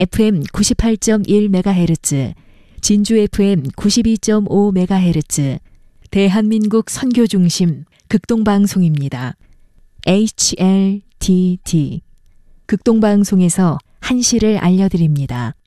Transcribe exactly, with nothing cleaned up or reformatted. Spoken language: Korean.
에프엠 구십팔 점 일 메가헤르츠, 진주 에프엠 구십이 점 오 메가헤르츠, 대한민국 선교중심 극동방송입니다. 에이치엘티디 극동방송에서 한시를 알려드립니다.